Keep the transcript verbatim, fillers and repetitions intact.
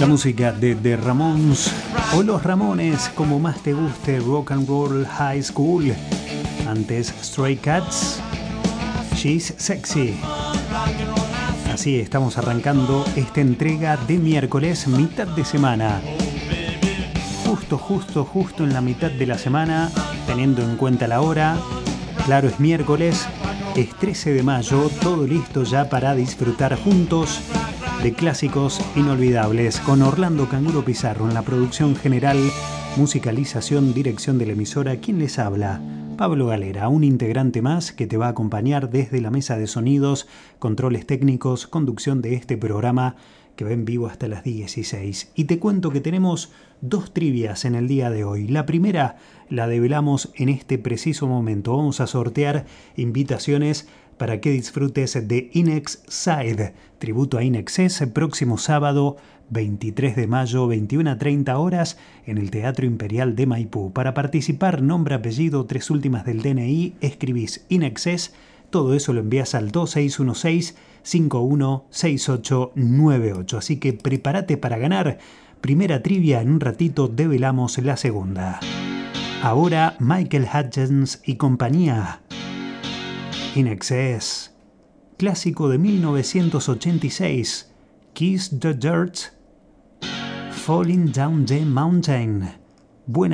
La música de The Ramones o Los Ramones, como más te guste, Rock and Roll High School. Antes Stray Cats, She's Sexy. Así estamos arrancando esta entrega de miércoles, mitad de semana. Justo, justo, justo en la mitad de la semana, teniendo en cuenta la hora. Claro, es miércoles, es trece de mayo, todo listo ya para disfrutar juntos de clásicos inolvidables, con Orlando Canguro Pizarro en la producción general, musicalización, dirección de la emisora. ¿Quién les habla? Pablo Galera, un integrante más que te va a acompañar desde la mesa de sonidos, controles técnicos, conducción de este programa que va en vivo hasta las dieciséis. Y te cuento que tenemos dos trivias en el día de hoy. La primera la develamos en este preciso momento. Vamos a sortear invitaciones para que disfrutes de Inexcess, tributo a Inexcess, próximo sábado veintitrés de mayo, veintiuna a treinta horas, en el Teatro Imperial de Maipú. Para participar, nombre, apellido, tres últimas del D N I, escribís Inexcess, todo eso lo envías al dos seis uno seis, cinco uno seis ocho nueve ocho. Así que prepárate para ganar. Primera trivia, en un ratito develamos la segunda. Ahora Michael Hutchence y compañía. Inexcess, clásico de mil novecientos ochenta y seis, Kiss the Dirt, Falling Down the Mountain. Buena